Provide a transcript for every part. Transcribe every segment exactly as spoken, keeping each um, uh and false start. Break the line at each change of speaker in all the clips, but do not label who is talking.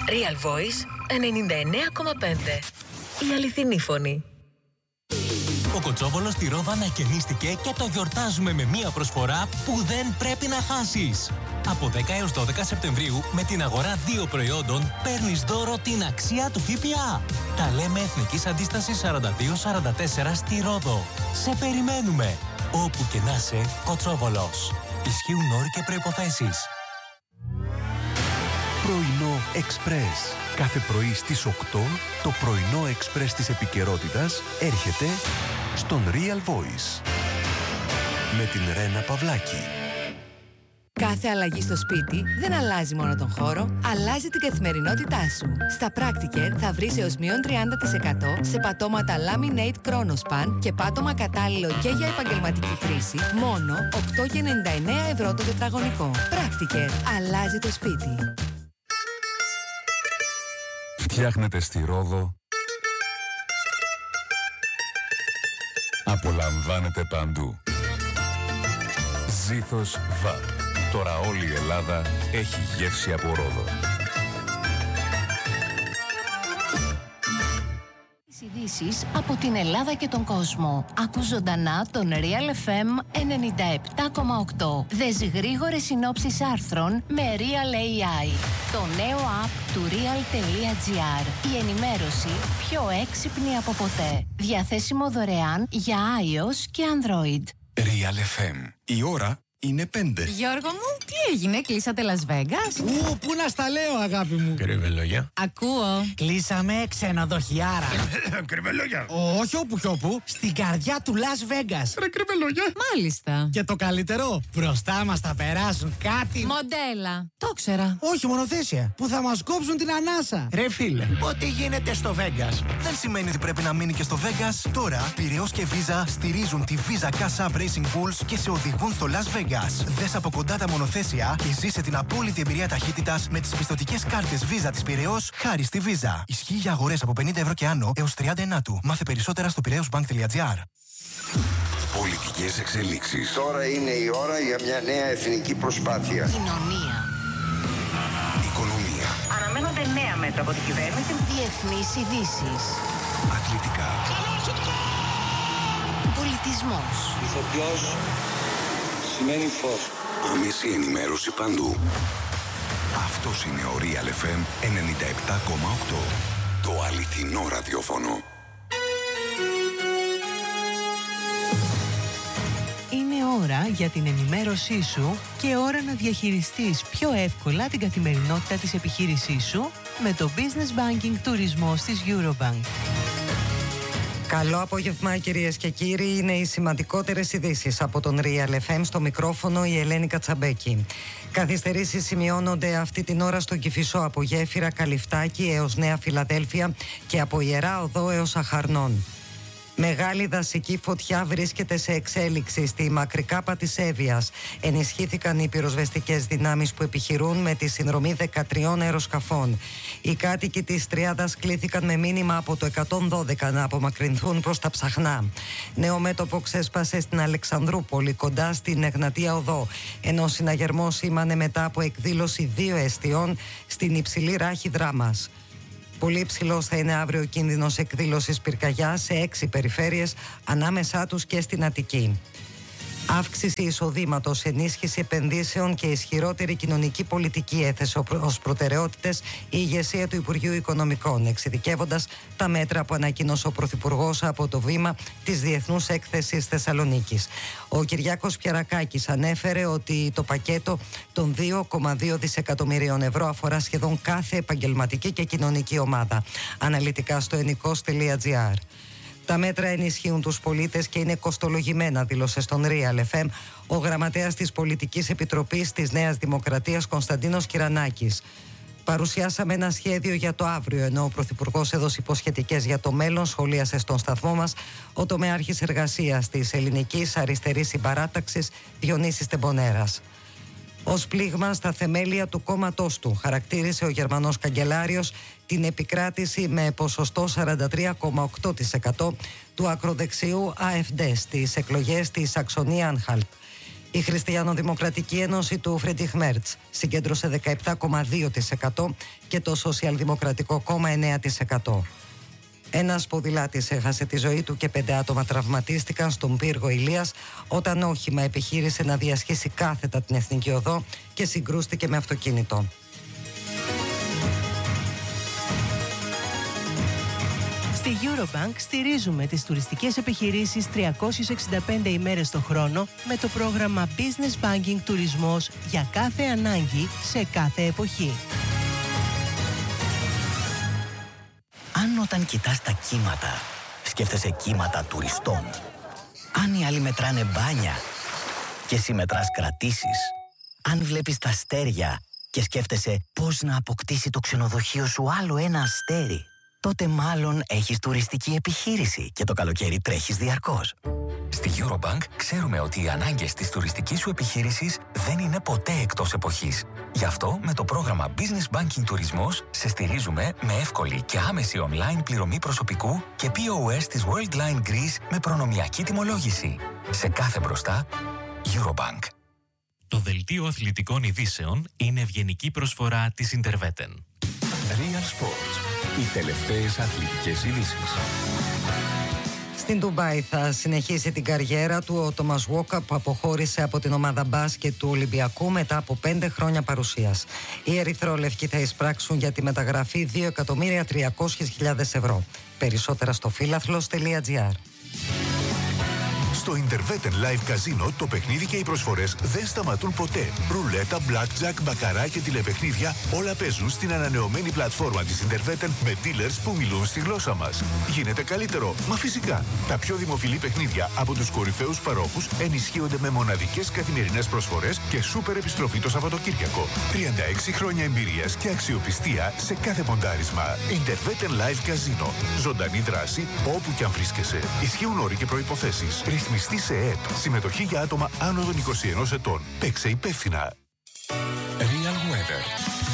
Real Voice ενενήντα εννέα κόμμα πέντε. Η αληθινή φωνή.
Ο Κοτσόβολος στη Ρόδο ανακαινίστηκε και το γιορτάζουμε με μία προσφορά που δεν πρέπει να χάσεις. Από δέκα έως δώδεκα Σεπτεμβρίου με την αγορά δύο προϊόντων παίρνεις δώρο την αξία του ΦΠΑ. Τα λέμε Εθνικής Αντίστασης σαράντα δύο σαράντα τέσσερα στη Ρόδο. Σε περιμένουμε. Όπου και να είσαι, Κοτσόβολος. Ισχύουν όροι και προϋποθέσεις.
Πρωινό Εξπρές. Κάθε πρωί στις οκτώ το πρωινό Εξπρές της επικαιρότητας έρχεται στον Real Voice. Με την Ρένα Παυλάκη.
Κάθε αλλαγή στο σπίτι δεν αλλάζει μόνο τον χώρο, αλλάζει την καθημερινότητά σου. Στα Practicare θα βρεις έως μείον τριάντα τοις εκατό σε πατώματα Laminate Chronospan και πάτωμα κατάλληλο και για επαγγελματική χρήση, μόνο οκτώ κόμμα ενενήντα εννέα ευρώ το τετραγωνικό. Practicare. Αλλάζει το σπίτι.
Φτιάχνετε στη Ρόδο. Απολαμβάνετε παντού. Ζήθος Βαπ. Τώρα όλη η Ελλάδα έχει γεύση από Ρόδο.
Ειδήσεις από την Ελλάδα και τον κόσμο. Ακού ζωντανά τον Real εφ εμ ενενήντα επτά κόμμα οκτώ. Δες γρήγορες συνόψεις άρθρων με Real έι άι. Το νέο app του real.gr. Η ενημέρωση πιο έξυπνη από ποτέ. Διαθέσιμο δωρεάν για iOS και Android.
Real εφ εμ. Η ώρα είναι πέντε.
Γιώργο μου, τι έγινε, κλείσατε Las Vegas?
Ου, πού να στα λέω, αγάπη μου.
Κρυβελόγια.
Ακούω.
Κλείσαμε ξενοδοχιάρα.
Κρυβελόγια.
Όχι όπου κι όπου, στην καρδιά του Las Vegas.
Ρε κρυβελόγια.
Μάλιστα.
Και το καλύτερο, μπροστά μας θα περάσουν κάτι.
Μοντέλα. Το ξέρα.
Όχι μονοθέσια, που θα μας κόψουν την ανάσα.
Ρε φίλε, ό,τι γίνεται στο Vegas
δεν σημαίνει ότι πρέπει να μείνει και στο Vegas. Τώρα, Πειραιώς και Visa στηρίζουν τη Visa Cash App Racing Pools και σε οδηγούν στο Las Vegas. Δες από κοντά τα μονοθέσια και ζήσε την απόλυτη εμπειρία ταχύτητας με τις πιστωτικές κάρτες Visa της Πειραιώς χάρη στη Visa. Ισχύει για αγορές από πενήντα ευρώ και άνω έως τριάντα ενάτου. Μάθε περισσότερα στο πειραιώσμπανκ.gr.
Πολιτικές εξελίξεις.
Τώρα είναι η ώρα για μια νέα εθνική προσπάθεια.
Κοινωνία.
Οικονομία.
Αναμένονται νέα μέτρα από την κυβέρνηση.
Διεθνείς ειδήσεις.
Αθλητικά.
Πολιτισμός.
Ηθοποιός σημαίνει φως.
Άμεση ενημέρωση παντού. Αυτός είναι ο Real εφ εμ ενενήντα επτά κόμμα οκτώ. Το αληθινό ραδιόφωνο.
Είναι ώρα για την ενημέρωσή σου και ώρα να διαχειριστείς πιο εύκολα την καθημερινότητα της επιχείρησής σου με το Business Banking Τουρισμός της Eurobank.
Καλό απόγευμα κυρίες και κύριοι, είναι οι σημαντικότερες ειδήσεις από τον Real εφ εμ, στο μικρόφωνο η Ελένη Κατσαμπέκη. Καθυστερήσεις σημειώνονται αυτή την ώρα στον Κηφισό από Γέφυρα, Καλυφτάκη έως Νέα Φιλαδέλφια και από Ιερά Οδό έως Αχαρνών. Μεγάλη δασική φωτιά βρίσκεται σε εξέλιξη στη Μακρικάπα της Εύβοιας. Ενισχύθηκαν οι πυροσβεστικές δυνάμεις που επιχειρούν με τη συνδρομή δεκατρία αεροσκαφών. Οι κάτοικοι της Τριάδας κλήθηκαν με μήνυμα από το εκατόν δώδεκα να απομακρυνθούν προς τα Ψαχνά. Νέο μέτωπο ξέσπασε στην Αλεξανδρούπολη, κοντά στην Εγνατία Οδό, ενώ συναγερμός σήμανε μετά από εκδήλωση δύο εστιών στην υψηλή ράχη Δράμας. Πολύ υψηλός θα είναι αύριο ο κίνδυνος εκδήλωσης πυρκαγιάς σε έξι περιφέρειες, ανάμεσά τους και στην Αττική. Αύξηση εισοδήματος, ενίσχυση επενδύσεων και ισχυρότερη κοινωνική πολιτική έθεσε ως προτεραιότητες η ηγεσία του Υπουργείου Οικονομικών, εξειδικεύοντας τα μέτρα που ανακοίνωσε ο Πρωθυπουργός από το βήμα της Διεθνούς Έκθεσης Θεσσαλονίκης. Ο Κυριάκος Πιερακάκης ανέφερε ότι το πακέτο των δύο κόμμα δύο δισεκατομμυρίων ευρώ αφορά σχεδόν κάθε επαγγελματική και κοινωνική ομάδα. Αναλυτικά στο ενικός τελεία τζι άρ. Τα μέτρα ενισχύουν τους πολίτες και είναι κοστολογημένα, δήλωσε στον Real εφ εμ ο γραμματέας της Πολιτικής Επιτροπής της Νέας Δημοκρατίας Κωνσταντίνος Κυρανάκης. Παρουσιάσαμε ένα σχέδιο για το αύριο, ενώ ο Πρωθυπουργός έδωσε υποσχετικές για το μέλλον, σχολίασε στον σταθμό μας ο τομεάρχης εργασίας της Ελληνικής Αριστερής Συμπαράταξης Διονύσης Τεμπονέρας. Ως πλήγμα στα θεμέλια του κόμματός του, χαρακτήρισε ο Γερμανός καγκελάριος την επικράτηση με ποσοστό σαράντα τρία κόμμα οκτώ τοις εκατό του ακροδεξιού έι εφ ντι στις εκλογές της Σαξονία-Ανχαλτ. Η Χριστιανοδημοκρατική Ένωση του Φρίντριχ Μέρτς συγκέντρωσε δεκαεπτά κόμμα δύο τοις εκατό και το Σοσιαλδημοκρατικό Κόμμα εννέα τοις εκατό. Ένας ποδηλάτης έχασε τη ζωή του και πέντε άτομα τραυματίστηκαν στον πύργο Ηλίας όταν όχημα επιχείρησε να διασχίσει κάθετα την Εθνική Οδό και συγκρούστηκε με αυτοκίνητο.
Στη Eurobank στηρίζουμε τις τουριστικές επιχειρήσεις τριακόσιες εξήντα πέντε ημέρες το χρόνο με το πρόγραμμα Business Banking Τουρισμός για κάθε ανάγκη σε κάθε εποχή.
Αν όταν κοιτάς τα κύματα, σκέφτεσαι κύματα τουριστών. Αν οι άλλοι μετράνε μπάνια και εσύ μετράς κρατήσεις. Αν βλέπεις τα αστέρια και σκέφτεσαι πώς να αποκτήσει το ξενοδοχείο σου άλλο ένα αστέρι, τότε μάλλον έχεις τουριστική επιχείρηση και το καλοκαίρι τρέχεις διαρκώς.
Στη Eurobank ξέρουμε ότι οι ανάγκες της τουριστικής σου επιχείρησης δεν είναι ποτέ εκτός εποχής. Γι' αυτό με το πρόγραμμα Business Banking Τουρισμός σε στηρίζουμε με εύκολη και άμεση online πληρωμή προσωπικού και πι ο ες της Worldline Greece με προνομιακή τιμολόγηση. Σε κάθε μπροστά, Eurobank.
Το δελτίο αθλητικών ειδήσεων είναι ευγενική προσφορά της Interveten.
Real Sports. Οι τελευταίες αθλητικές ειδήσεις.
Στην Ντουμπάι θα συνεχίσει την καριέρα του ο Τόμας Βόκα που αποχώρησε από την ομάδα μπάσκετ του Ολυμπιακού μετά από πέντε χρόνια παρουσίας. Οι ερυθρόλευκοι θα εισπράξουν για τη μεταγραφή δύο εκατομμύρια τριακόσιες χιλιάδες ευρώ. Περισσότερα στο φίλαθλος τελεία τζι άρ.
Στο Interveten Live Casino το παιχνίδι και οι προσφορές δεν σταματούν ποτέ. Ρουλέτα, blackjack, μπακαρά και τηλεπαιχνίδια όλα παίζουν στην ανανεωμένη πλατφόρμα της Interveten με dealers που μιλούν στη γλώσσα μας. Γίνεται καλύτερο, μα φυσικά. Τα πιο δημοφιλή παιχνίδια από τους κορυφαίους παρόχους ενισχύονται με μοναδικές καθημερινές προσφορές και σούπερ επιστροφή το Σαββατοκύριακο. τριάντα έξι χρόνια εμπειρίας και αξιοπιστία σε κάθε ποντάρισμα. Interveten Live Casino. Ζωντανή δράση όπου κι αν βρίσκεσαι. Ισχύουν όροι και προϋποθέσεις. Ρυθμιστή σε ΕΕΠ. Συμμετοχή για άτομα άνω των είκοσι ενός ετών. Παίξε υπεύθυνα.
Real Weather.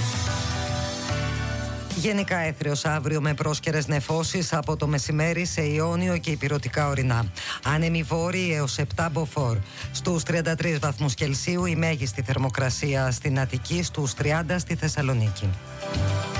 Γενικά έθριος αύριο με πρόσκαιρες νεφώσεις από το μεσημέρι σε Ιόνιο και ηπειρωτικά ορεινά. Άνεμοι βόρειοι έως επτά μποφόρ. Στους τριάντα τρεις βαθμούς Κελσίου η μέγιστη θερμοκρασία στην Αττική, στους τριάντα στη Θεσσαλονίκη.